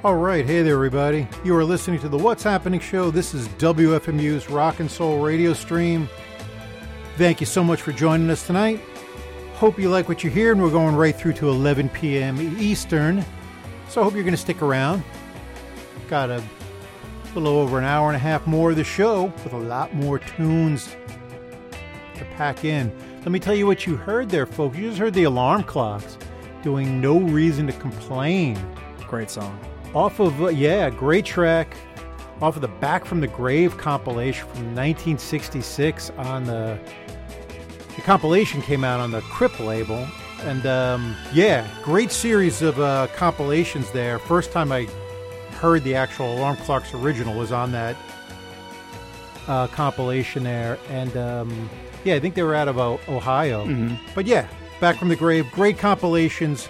All right, hey there, everybody. You are listening to the What's Happening show. This is WFMU's Rock and Soul radio stream. Thank you so much for joining us tonight. Hope you like what you hear, and we're going right through to 11 p.m. Eastern. So I hope you're going to stick around. Got a little over an hour and a half more of the show with a lot more tunes to pack in. Let me tell you what you heard there, folks. You just heard the Alarm Clocks doing No Reason to Complain. Great song. Off of, great track. Off of the Back from the Grave compilation from 1966 on the compilation came out on the Crip label. And, great series of compilations there. First time I heard the actual Alarm Clocks original was on that compilation there. And, I think they were out of Ohio. Mm-hmm. But, Back from the Grave, great compilations.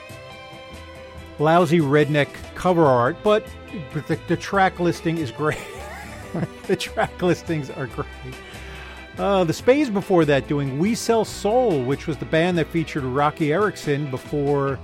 Lousy redneck cover art, but the track listing is great. The track listings are great. The Spades before that doing We Sell Soul, which was the band that featured Rocky Erickson before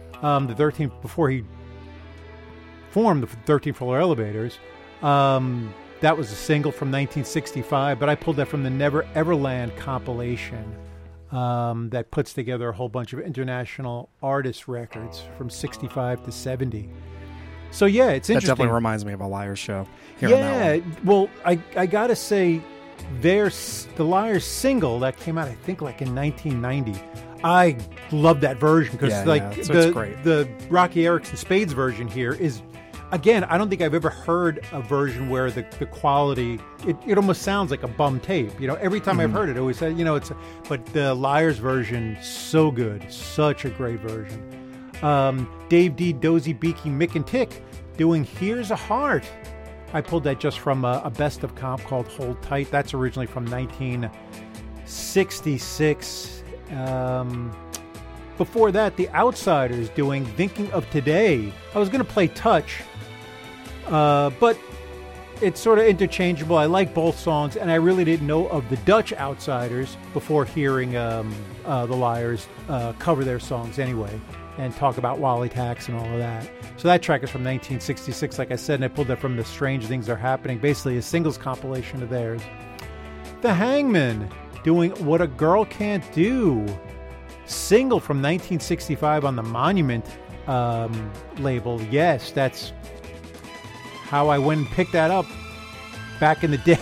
before he formed the 13th Floor Elevators. That was a single from 1965, but I pulled that from the Never Everland compilation. That puts together a whole bunch of international artist records from 65 to 70. So, it's interesting. That definitely reminds me of a Liars show. Well, I got to say, the Liars single that came out, I think, like in 1990. I love that version because it's great. The Rocky Erickson Spades version here is, again, I don't think I've ever heard a version where the quality, it almost sounds like a bum tape. Every time I've heard it, I always said, but the Liars version, so good. Such a great version. Dave D, Dozy, Beaky, Mick, and Tick doing Here's a Heart. I pulled that just from a best of comp called Hold Tight. That's originally from 1966. Before that, The Outsiders doing Thinking of Today. I was going to play Touch, but it's sort of interchangeable. I like both songs, and I really didn't know of the Dutch Outsiders before hearing the Liars cover their songs anyway and talk about Wally Tax and all of that. So that track is from 1966, like I said, and I pulled that from the Strange Things Are Happening, basically a singles compilation of theirs. The Hangmen doing What a Girl Can't Do, single from 1965 on the Monument label. Yes, that's how I went and picked that up back in the day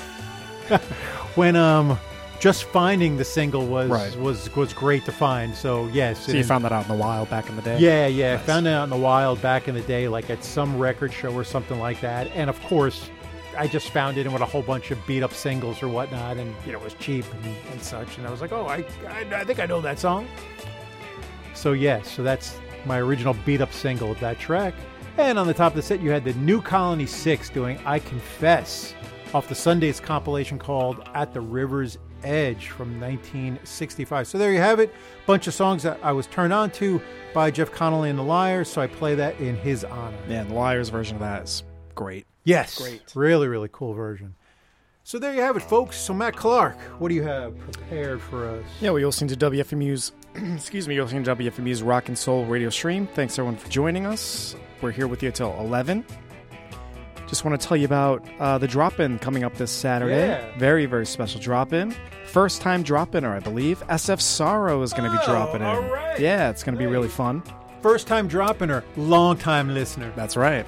when just finding the single was great to find. So yes. So you found that out in the wild back in the day? Yeah. Nice. I found it out in the wild back in the day, like at some record show or something like that. And of course, I just found it in with a whole bunch of beat up singles or whatnot, and it was cheap and such. And I was like, oh, I think I know that song. So so that's my original beat up single of that track. And on the top of the set, you had the New Colony 6 doing I Confess off the Sundays compilation called At the River's Edge from 1965. So there you have it. Bunch of songs that I was turned on to by Jeff Connolly and the Liars, so I play that in his honor. Yeah, the Liars version of that is great. Yes. Great. Really, really cool version. So there you have it, folks. So Matt Clark, what do you have prepared for us? Yeah, we're listening to WFMU's you're listening to WFMU's Rock and Soul radio stream. Thanks everyone for joining us. We're here with you till 11. Just want to tell you about the drop-in coming up this Saturday. Yeah. Very, very special drop-in. First-time drop-inner, I believe. SF Sorrow is going to be dropping in. All right. Yeah, it's going to be really fun. First-time drop-inner, long-time listener. That's right.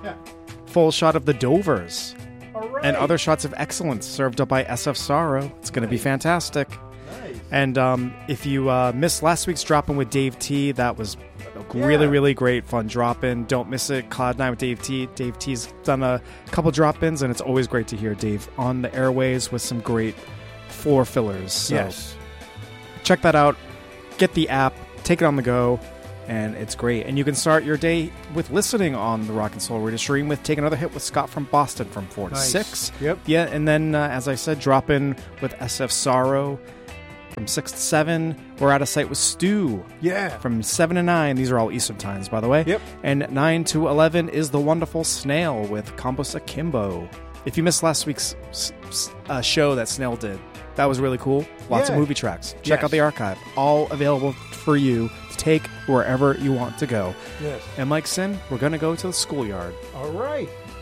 Full shot of the Dovers. All right. And other shots of excellence served up by SF Sorrow. It's going to be fantastic. Nice. And if you missed last week's drop-in with Dave T, that was really, really great, fun drop-in. Don't miss it. Cloud9 with Dave T. Dave T's done a couple drop-ins, and it's always great to hear Dave on the airways with some great floor fillers. So check that out. Get the app. Take it on the go. And it's great. And you can start your day with listening on the Rock and Soul Radio stream with Take Another Hit with Scott from Boston from 4 to 6. Yep. Yeah, and then, as I said, drop in with SF Sorrow from 6 to 7. We're out of sight with Stu. Yeah. From 7 to 9. These are all Eastern times, by the way. Yep. And 9 to 11 is The Wonderful Snail with Campos Akimbo. If you missed last week's show that Snail did, That was really cool. Lots of movie tracks. Check out the archive. All available for you to take wherever you want to go. Yes. And Mike Sin, we're going to go to the schoolyard. All right.